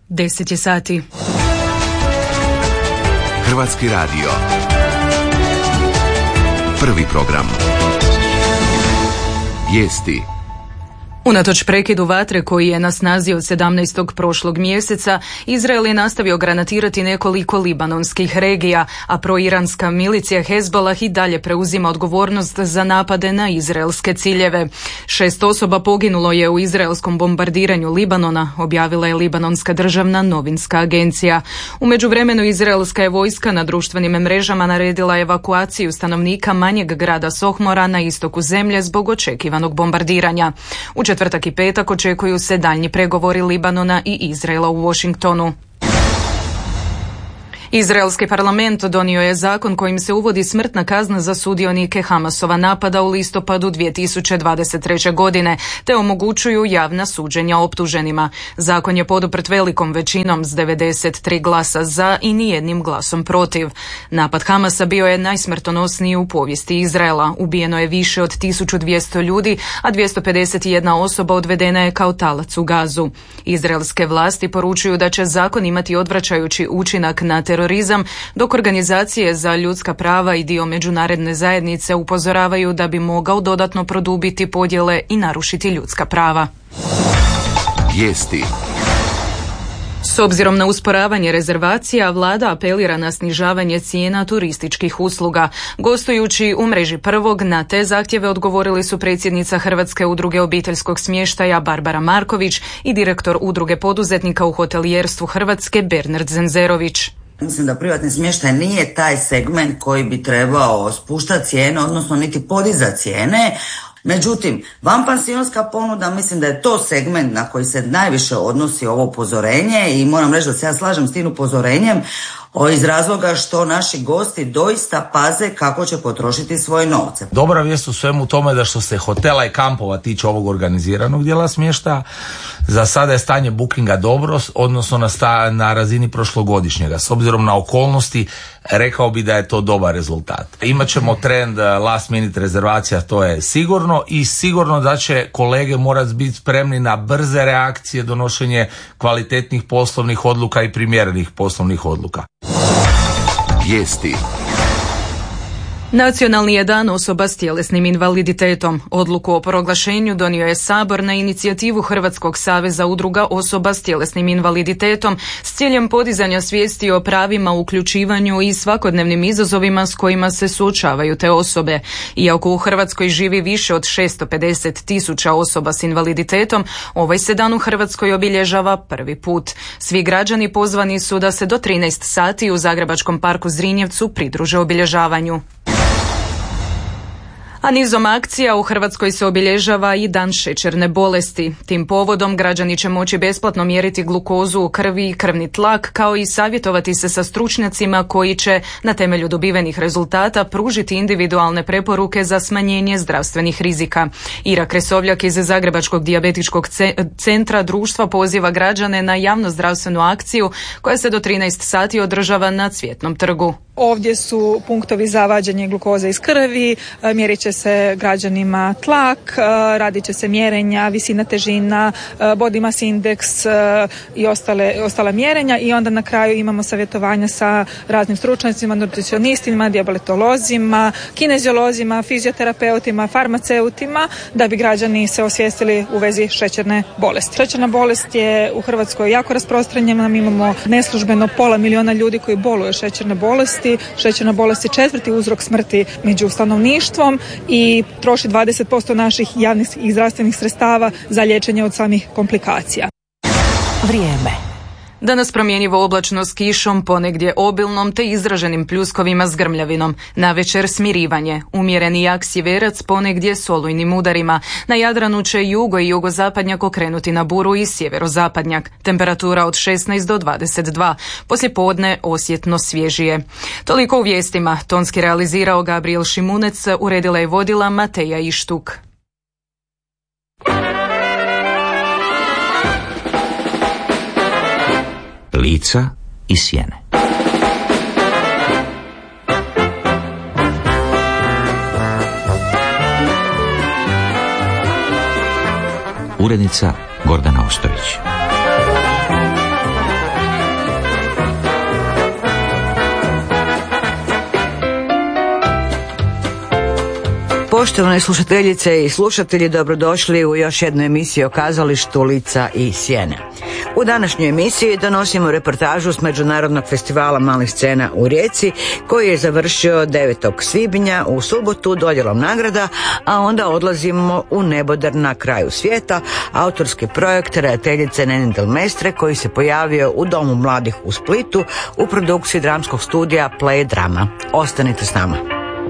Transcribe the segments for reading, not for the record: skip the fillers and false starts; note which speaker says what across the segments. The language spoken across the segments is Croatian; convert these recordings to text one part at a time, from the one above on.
Speaker 1: 10 je sati.
Speaker 2: Hrvatski radio. Prvi program. Vijesti.
Speaker 1: Unatoč prekidu vatre koji je na snazi od 17. prošlog mjeseca, Izrael je nastavio granatirati nekoliko libanonskih regija, a proiranska milicija Hezbollah i dalje preuzima odgovornost za napade na izraelske ciljeve. 6 osoba poginulo je u izraelskom bombardiranju Libanona, objavila je Libanonska državna novinska agencija. U međuvremenu izraelska je vojska na društvenim mrežama naredila evakuaciju stanovnika manjeg grada Sohmora na istoku zemlje zbog očekivanog bombardiranja. U četvrtak i petak očekuju se daljnji pregovori Libanona i Izraela u Washingtonu. Izraelski parlament donio je zakon kojim se uvodi smrtna kazna za sudionike Hamasova napada u listopadu 2023. godine, te omogućuju javna suđenja optuženima. Zakon je poduprt velikom većinom s 93 glasa za i nijednim glasom protiv. Napad Hamasa bio je najsmrtonosniji u povijesti Izraela. Ubijeno je više od 1200 ljudi, a 251 osoba odvedena je kao talac u Gazu. Izraelske vlasti poručuju da će zakon imati odvraćajući učinak na terorizam, dok organizacije za ljudska prava i dio međunarodne zajednice upozoravaju da bi mogao dodatno produbiti podjele i narušiti ljudska prava.
Speaker 2: Vijesti.
Speaker 1: S obzirom na usporavanje rezervacija, vlada apelira na snižavanje cijena turističkih usluga. Gostujući u mreži Prvog, na te zahtjeve odgovorili su predsjednica Hrvatske udruge obiteljskog smještaja Barbara Marković i direktor udruge poduzetnika u hotelijerstvu Hrvatske Bernard Zenzerović.
Speaker 3: Mislim da privatni smještaj nije taj segment koji bi trebao spuštati cijene, odnosno niti podizati cijene. Međutim, vanpansionska ponuda, mislim da je to segment na koji se najviše odnosi ovo upozorenje i moram reći da se ja slažem s tim upozorenjem iz razloga što naši gosti doista paze kako će potrošiti svoje novce.
Speaker 4: Dobra vijest u svemu tome da što se hotela i kampova tiče ovog organiziranog dijela smještaja, za sada je stanje bookinga dobro, odnosno na razini prošlogodišnjega. S obzirom na okolnosti, rekao bi da je to dobar rezultat. Imaćemo trend last minute rezervacija, to je sigurno, i sigurno da će kolege morati biti spremni na brze reakcije, donošenje kvalitetnih poslovnih odluka i primjerenih poslovnih odluka.
Speaker 2: Vijesti.
Speaker 1: Nacionalni je dan osoba s tjelesnim invaliditetom. Odluku o proglašenju donio je Sabor na inicijativu Hrvatskog saveza udruga osoba s tjelesnim invaliditetom s ciljem podizanja svijesti o pravima, uključivanju i svakodnevnim izazovima s kojima se suočavaju te osobe. Iako u Hrvatskoj živi više od 650.000 osoba s invaliditetom, ovaj se dan u Hrvatskoj obilježava prvi put. Svi građani pozvani su da se do 13 sati u Zagrebačkom parku Zrinjevcu pridruže obilježavanju. A nizom akcija u Hrvatskoj se obilježava i dan šećerne bolesti. Tim povodom građani će moći besplatno mjeriti glukozu u krvi i krvni tlak, kao i savjetovati se sa stručnjacima koji će na temelju dobivenih rezultata pružiti individualne preporuke za smanjenje zdravstvenih rizika. Ira Kresovljak iz Zagrebačkog dijabetičkog centra društva poziva građane na javnozdravstvenu akciju koja se do 13 sati održava na Cvjetnom trgu.
Speaker 5: Ovdje su punktovi za vađenje glukoze iz krvi, mjerit će se građanima tlak, radit će se mjerenja, visina težina, body mass index i ostala mjerenja, i onda na kraju imamo savjetovanja sa raznim stručnjacima, nutricionistima, dijabetolozima, kineziolozima, fizioterapeutima, farmaceutima, da bi građani se osvijestili u vezi šećerne bolesti. Šećerna bolest je u Hrvatskoj jako rasprostranjena, mi imamo neslužbeno 500.000 ljudi koji boluju šećerne bolesti. Šećerna bolest je 4. uzrok smrti među stanovništvom i troši 20% naših javnih i zdravstvenih sredstava za liječenje od samih komplikacija.
Speaker 1: Vrijeme. Danas promjenjivo oblačno s kišom, ponegdje obilnom te izraženim pljuskovima s grmljavinom. Navečer smirivanje, umjereni jak sjeverac, ponegdje s olujnim udarima. Na Jadranu će jugo i jugozapadnjak okrenuti na buru i sjeverozapadnjak. Temperatura od 16 do 22. Poslijepodne osjetno svježije. Toliko u vijestima. Tonski realizirao Gabriel Šimunec, uredila i vodila Mateja Ištuk.
Speaker 6: Lica i sjene. Urednica Gordana Ostojić.
Speaker 7: Poštovane slušateljice i slušatelji, dobrodošli u još jednu emisiju o kazalištu Lica i sjene. U današnjoj emisiji donosimo reportažu s Međunarodnog festivala malih scena u Rijeci, koji je završio 9. svibnja u subotu dodjelom nagrada, a onda odlazimo u Neboder na kraju svijeta, autorski projekt redateljice Nene Del Mestre, koji se pojavio u Domu mladih u Splitu u produkciji dramskog studija Play Drama. Ostanite s nama.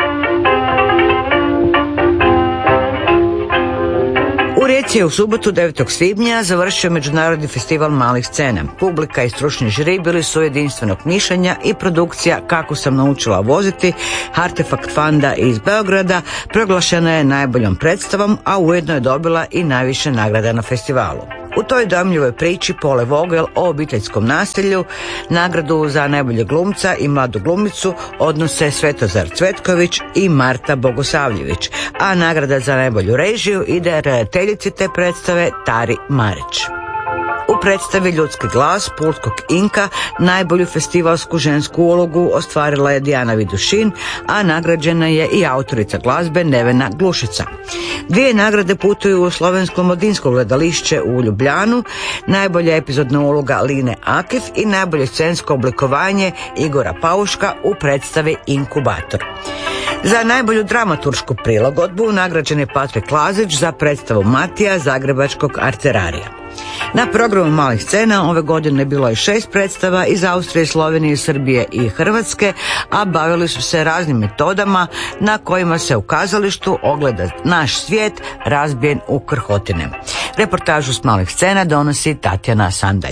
Speaker 7: U Rijeci je u subotu 9. svibnja završio Međunarodni festival malih scena. Publika i stručni žiri bili su jedinstvenog mišljenja i produkcija Kako sam naučila voziti Artefakt Fanda iz Beograda proglašena je najboljom predstavom, a ujedno je dobila i najviše nagrada na festivalu. U toj dojmljivoj priči Pole Vogel o obiteljskom nasilju nagradu za najbolje glumca i mladu glumicu odnose Svetozar Cvetković i Marta Bogosavljević, a nagrada za najbolju režiju ide redateljici te predstave Tari Marić. U predstavi Ljudski glas pulskog Inka najbolju festivalsku žensku ulogu ostvarila je Dijana Vidušin, a nagrađena je i autorica glazbe Nevena Glušica. 2 nagrade putuju u Slovensko Mladinsko gledališće u Ljubljanu, najbolja epizodna uloga Line Akif i najbolje scensko oblikovanje Igora Pauška u predstavi Inkubator. Za najbolju dramaturšku prilagodbu nagrađen je Patrik Lazić za predstavu Matija zagrebačkog Arterarija. Na programu malih scena ove godine bilo je 6 predstava iz Austrije, Slovenije, Srbije i Hrvatske, a bavili su se raznim metodama na kojima se u kazalištu ogleda naš svijet razbijen u krhotine. Reportažu s malih scena donosi Tatjana Sandalj.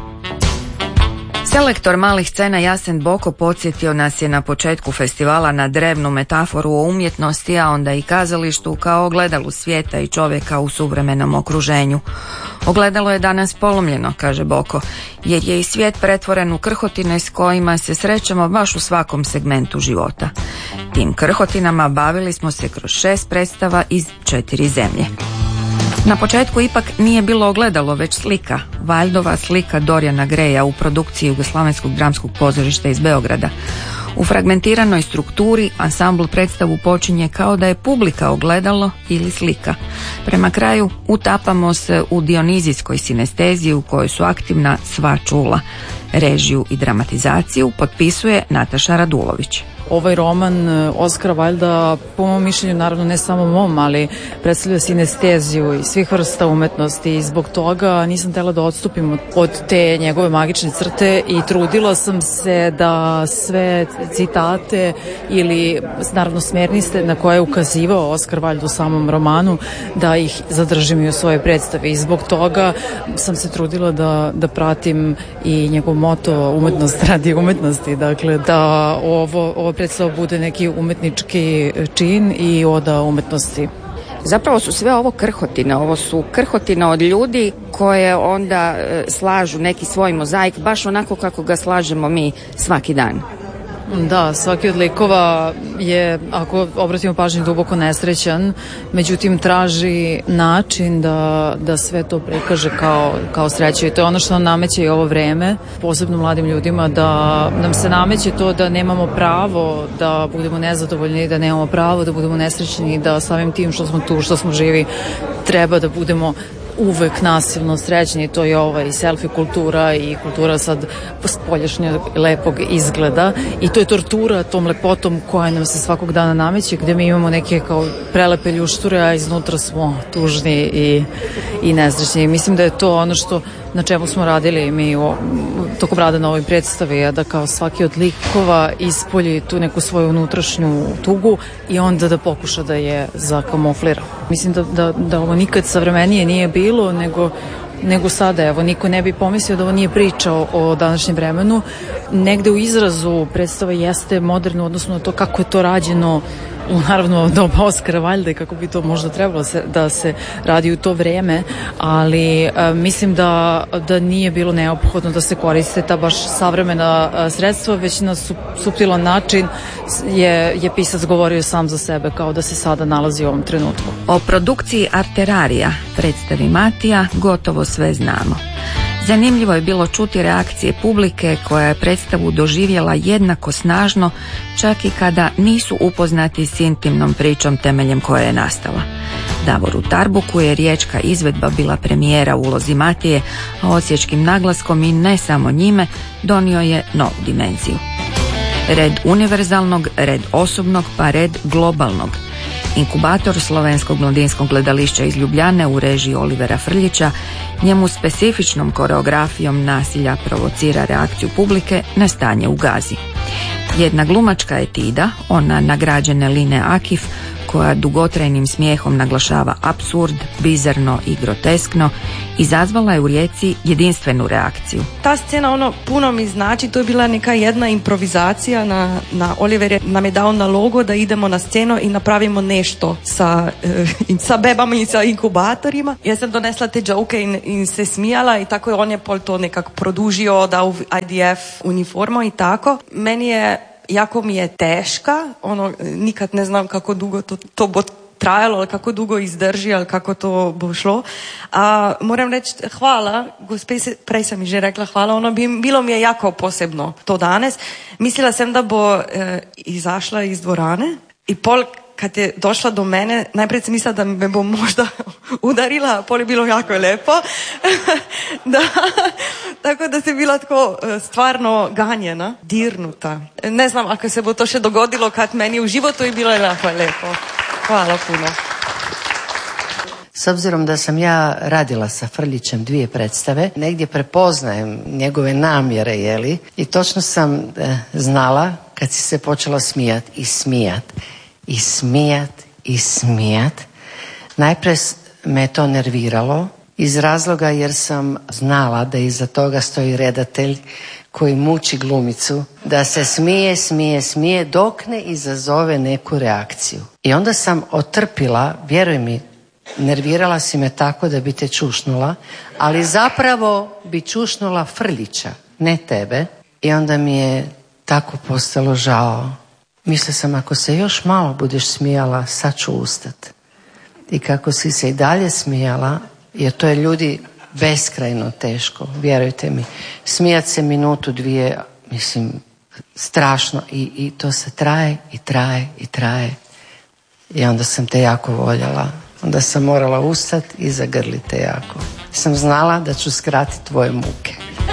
Speaker 8: Selektor malih scena Jasen Boko podsjetio nas je na početku festivala na drevnu metaforu o umjetnosti, a onda i kazalištu kao ogledalu svijeta i čovjeka u suvremenom okruženju. Ogledalo je danas polomljeno, kaže Boko, jer je i svijet pretvoren u krhotine s kojima se srećemo baš u svakom segmentu života. Tim krhotinama bavili smo se kroz 6 predstava iz 4 zemlje. Na početku ipak nije bilo ogledalo, već slika, Vajdova slika Dorjana Greja u produkciji Jugoslavenskog dramskog pozorišta iz Beograda. U fragmentiranoj strukturi ansambl predstavu počinje kao da je publika ogledalo ili slika. Prema kraju utapamo se u dionizijskoj sinesteziji u kojoj su aktivna sva čula. Režiju i dramatizaciju potpisuje Nataša Radulović.
Speaker 9: Ovaj roman Oskara Valjda, po mom mišljenju, naravno ne samo mom, ali predstavlja sinesteziju i svih vrsta umetnosti i zbog toga nisam htjela da odstupim od te njegove magične crte i trudila sam se da sve citate ili naravno smjernice na koje je ukazivao Oskar Valjda u samom romanu, da ih zadržim i u svojoj predstavi i zbog toga sam se trudila da pratim i njegov moto umetnost radi umetnosti, dakle da ovo predstava bude neki umetnički čin i oda umetnosti.
Speaker 8: Zapravo su sve ovo krhotine, ovo su krhotine od ljudi koje onda slažu neki svoj mozaik baš onako kako ga slažemo mi svaki dan.
Speaker 9: Da, svaki od likova je, ako obratimo pažnju, duboko nesrećan, međutim traži način da sve to prikaže kao sreću i to je ono što nam nameće i ovo vreme, posebno mladim ljudima, da nam se nameće to da nemamo pravo da budemo nezadovoljni, da nemamo pravo da budemo nesrećni, da samim tim što smo tu, što smo živi, treba da budemo uvek nasilno srećni. To je i selfie kultura i kultura sad spoljašnjeg lepog izgleda i to je tortura tom lepotom koja nam se svakog dana nameće, gdje mi imamo neke kao prelepe ljušture, a iznutra smo tužni i nesrećni. Mislim da je to ono na čemu smo radili mi tokom rada na ovoj predstavi, da kao svaki od likova ispolji tu neku svoju unutrašnju tugu i onda da pokuša da je zakamuflira. Mislim da ovo nikad savremenije nije bilo nego sada. Evo, niko ne bi pomislio da ovo nije priča o današnjem vremenu. Negde u izrazu predstava jeste moderno, odnosno na to kako je to rađeno u naravno doba Oskara Valjda i kako bi to možda trebalo da se radi u to vreme, ali mislim da nije bilo neophodno da se koriste ta baš savremena sredstva, već na suptilan način je pisac govorio sam za sebe, kao da se sada nalazi u ovom trenutku.
Speaker 8: O produkciji Arterarija, predstavi Matija, gotovo sve znamo. Zanimljivo je bilo čuti reakcije publike koja je predstavu doživjela jednako snažno, čak i kada nisu upoznati s intimnom pričom temeljem koje je nastala. Davoru Tarbuku je riječka izvedba bila premijera u ulozi Matije, a osječkim naglaskom i ne samo njime donio je novu dimenziju. Red univerzalnog, red osobnog, pa red globalnog. Inkubator Slovenskog mladinskog gledališća iz Ljubljane u režiji Olivera Frljića njemu specifičnom koreografijom nasilja provocira reakciju publike na stanje u Gazi. Jedna glumačka etida, ona nagrađene Line Akif, koja dugotrajnim smijehom naglašava apsurd, bizarno i groteskno, izazvala je u Rijeci jedinstvenu reakciju.
Speaker 10: Ta scena puno mi znači, to je bila neka jedna improvizacija na Oliver nam je dao nalogo da idemo na scenu i napravimo nešto sa bebama i sa inkubatorima. Ja sam donesla te joke i se smijala i tako je on je pol to nekako produžio, dao IDF uniformu i tako. Meni je jako mi je teška, nikad ne znam kako dugo to bo trajalo, ali kako dugo izdrži, ali kako to bo šlo. A moram reći hvala, gospe, prej sam mi že rekla hvala, bilo mi je jako posebno to danes. Mislila sam da bo izašla iz dvorane i pol kad je došla do mene, najprej sam mislila da me bo možda udarila, a pol je bilo jako lepo. Da, tako da se bila tako stvarno ganjena, dirnuta. Ne znam ako se bo to še dogodilo kad meni u životu je bilo jako lepo. Hvala puno.
Speaker 11: S obzirom da sam ja radila sa Frljićem 2 predstave, negdje prepoznajem njegove namjere, jeli? I točno sam znala kad si se počela smijat i smijat. I smijat, i smijat. Najprije me to nerviralo iz razloga jer sam znala da iza toga stoji redatelj koji muči glumicu da se smije dok ne izazove neku reakciju. I onda sam otrpila, vjeruj mi, nervirala si me tako da bi te čušnula, ali zapravo bi čušnula Frljića, ne tebe. I onda mi je tako postalo žao. Mislila sam, ako se još malo budeš smijala, sad ću ustat. I kako si se i dalje smijala, jer to je ljudi beskrajno teško, vjerujte mi. Smijat se minutu, 2, mislim, strašno. I to se traje i traje i traje. I onda sam te jako voljela. Onda sam morala ustat i zagrlit te jako. Sam znala da ću skratiti tvoje muke.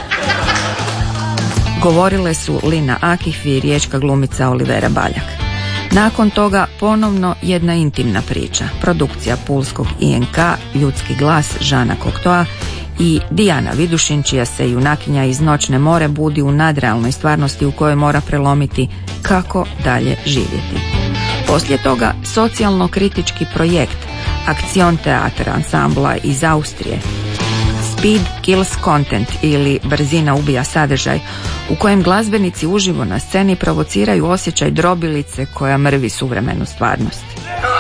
Speaker 8: Govorile su Lina Akif i riječka glumica Olivera Baljak. Nakon toga ponovno jedna intimna priča. Produkcija pulskog INK, Ljudski glas Žana Koktoa i Dijana Vidušin, čija se junakinja iz Noćne more budi u nadrealnoj stvarnosti u kojoj mora prelomiti kako dalje živjeti. Poslije toga socijalno-kritički projekt Akcion teatra ansambla iz Austrije, Speed kills content ili brzina ubija sadržaj, u kojem glazbenici uživo na sceni provociraju osjećaj drobilice koja mrvi suvremenu stvarnost.